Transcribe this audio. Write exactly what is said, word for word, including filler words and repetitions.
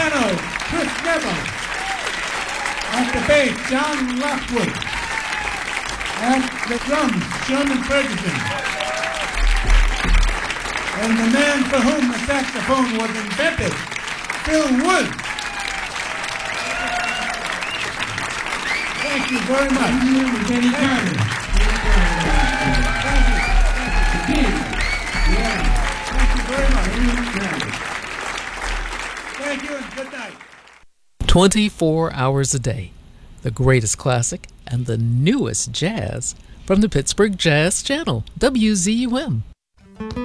piano, Chris Neville. At the bass, John Lockwood. At the drums, Sherman Ferguson. And the man for whom the saxophone was invented, Phil Wood. Thank you very much. Thank you, Benny Carter. Thank you. Thank you. Thank you very much. Thank you and good night. twenty-four hours a day. The greatest classic and the newest jazz from the Pittsburgh Jazz Channel, W Z U M.